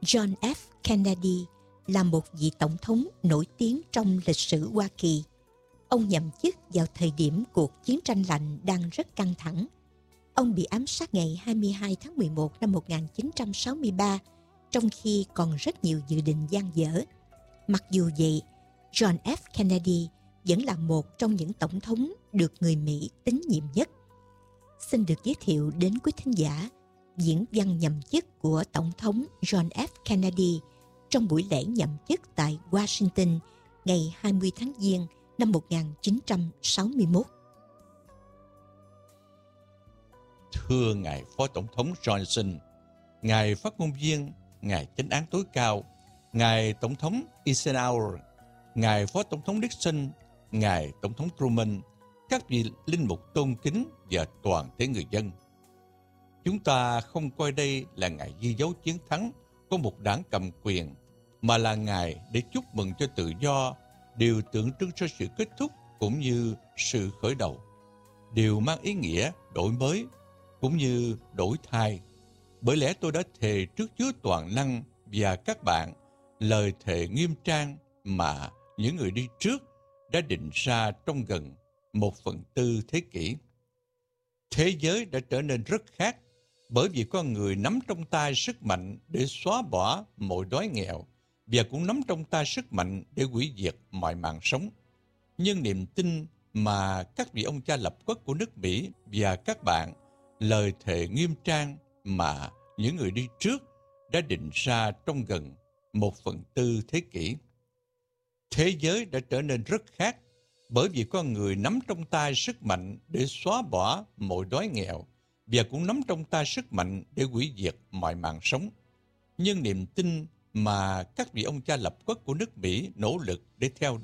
John F. Kennedy là một vị tổng thống nổi tiếng trong lịch sử Hoa Kỳ. Ông nhậm chức vào thời điểm cuộc chiến tranh lạnh đang rất căng thẳng. Ông bị ám sát ngày 22 tháng 11 năm 1963, trong khi còn rất nhiều dự định dang dở. Mặc dù vậy, John F. Kennedy vẫn là một trong những tổng thống được người Mỹ tín nhiệm nhất. Xin được giới thiệu đến quý thính giả diễn văn nhậm chức của Tổng thống John F. Kennedy trong buổi lễ nhậm chức tại Washington ngày 20 tháng Giêng năm 1961. Thưa Ngài Phó Tổng thống Johnson, Ngài Phát ngôn viên, Ngài Chánh án tối cao, Ngài Tổng thống Eisenhower, Ngài Phó Tổng thống Nixon, Ngài Tổng thống Truman, các vị linh mục tôn kính và toàn thể người dân. Chúng ta không coi đây là ngày ghi dấu chiến thắng của một đảng cầm quyền, mà là ngày để chúc mừng cho tự do, điều tượng trưng cho sự kết thúc cũng như sự khởi đầu. Điều mang ý nghĩa đổi mới cũng như đổi thay. Bởi lẽ tôi đã thề trước Chúa toàn năng và các bạn lời thề nghiêm trang mà những người đi trước đã định ra trong gần 1/4 thế kỷ. Thế giới đã trở nên rất khác bởi vì con người nắm trong tay sức mạnh để xóa bỏ mọi đói nghèo và cũng nắm trong tay sức mạnh để hủy diệt mọi mạng sống. Nhưng niềm tin mà các vị ông cha lập quốc của nước Mỹ và các bạn lời thề nghiêm trang mà những người đi trước đã định ra trong gần 1/4 thế kỷ. Thế giới đã trở nên rất khác bởi vì con người nắm trong tay sức mạnh để xóa bỏ mọi đói nghèo và cũng nắm trong tay sức mạnh để hủy diệt mọi mạng sống. Nhưng niềm tin mà các vị ông cha lập quốc của nước Mỹ nỗ lực để theo